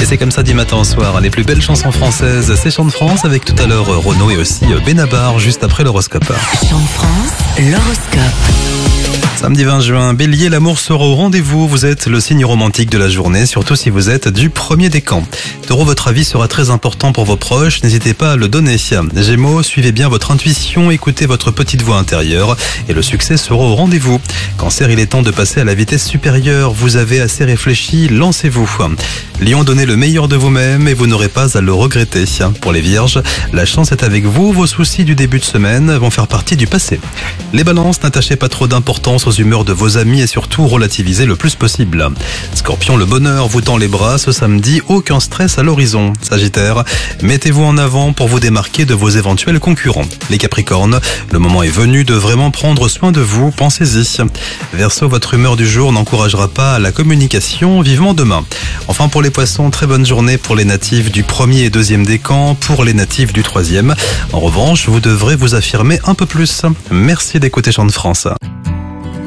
c'est comme ça du matin au soir. Les plus belles chansons françaises, c'est Chant de France avec tout à l'heure Renaud et aussi Benabar juste après l'horoscope. Chant de France, l'horoscope. Samedi 20 juin, Bélier, l'amour sera au rendez-vous. Vous êtes le signe romantique de la journée, surtout si vous êtes du premier décan. Taureau, votre avis sera très important pour vos proches. N'hésitez pas à le donner. Gémeaux, suivez bien votre intuition, écoutez votre petite voix intérieure et le succès sera au rendez-vous. Cancer, il est temps de passer à la vitesse supérieure. Vous avez assez réfléchi, lancez-vous. Lion, donnez le meilleur de vous-même et vous n'aurez pas à le regretter. Pour les Vierges, la chance est avec vous. Vos soucis du début de semaine vont faire partie du passé. Les Balances, n'attachez pas trop d'importance aux humeurs de vos amis et surtout relativisez le plus possible. Scorpion, le bonheur vous tend les bras ce samedi, aucun stress à l'horizon. Sagittaire, mettez-vous en avant pour vous démarquer de vos éventuels concurrents. Les Capricornes, le moment est venu de vraiment prendre soin de vous, pensez-y. Verseau, votre humeur du jour n'encouragera pas à la communication, vivement demain. Enfin pour les Poissons, très bonne journée pour les natifs du 1er et 2e décan, pour les natifs du 3e. En revanche, vous devrez vous affirmer un peu plus. Merci d'écouter Chant de France.